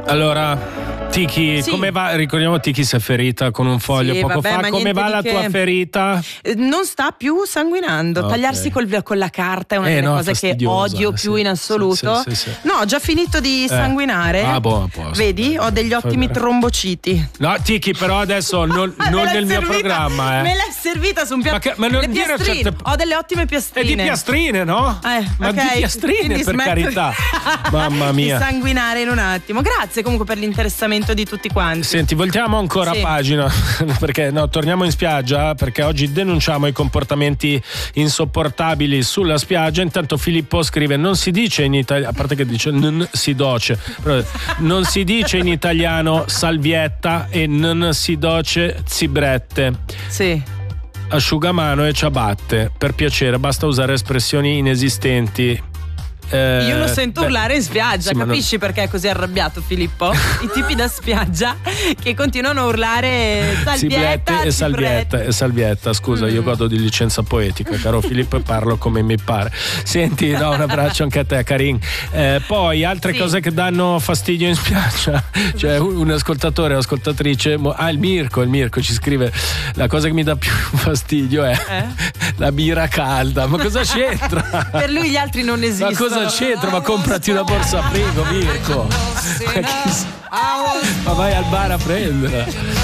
Allora, Tiki, Sì. come va? Ricordiamo, Tiki si è ferita con un foglio Sì, poco vabbè, fa. ma Come niente va di la che. tua ferita? Non sta più sanguinando. Ok. Tagliarsi con la carta è una delle no, cose che fastidiosa, odio più sì, in assoluto. sì. No, ho già finito di sanguinare. Ah, boh, a posto. Vedi, ho degli ottimi trombociti. No, Tiki, però adesso non Me l'hai nel mio servita- programma. Me l'hai servita su un piatto. Ma non Le dire piastrine. certe- Ho delle ottime E piastrine. di piastrine, no? Ma ok. di piastrine, Quindi per smetto carità. Mamma mia. Di sanguinare in un attimo. Grazie comunque per l'interessamento di tutti quanti. Senti, voltiamo ancora Sì. pagina perché no, torniamo in spiaggia perché oggi denunciamo i comportamenti insopportabili sulla spiaggia. Intanto Filippo scrive: non si dice in italiano, a parte che dice non si doce, però non si dice in italiano salvietta e non si doce zibrette. Sì. Asciugamano e ciabatte. Per piacere, basta usare espressioni inesistenti. Io lo sento urlare in spiaggia, sì, ma capisci perché è così arrabbiato Filippo? I tipi da spiaggia che continuano a urlare salvietta e salvietta. Scusa, io godo di licenza poetica, caro Filippo, e parlo come mi pare. Senti, no, un abbraccio anche a te, Karin. Poi altre Sì. cose che danno fastidio in spiaggia. Cioè, un ascoltatore o ascoltatrice, il Mirko ci scrive: la cosa che mi dà più fastidio è la birra calda. Ma cosa c'entra? Per lui gli altri non esistono. Ma cosa c'entra? Ma comprati una borsa a frigo, Mirko. Ma vai al bar a prenderla.